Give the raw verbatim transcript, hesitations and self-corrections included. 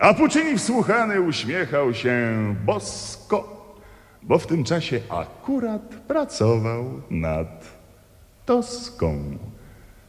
A Puccini wsłuchany uśmiechał się bosko, bo w tym czasie akurat pracował nad Toską.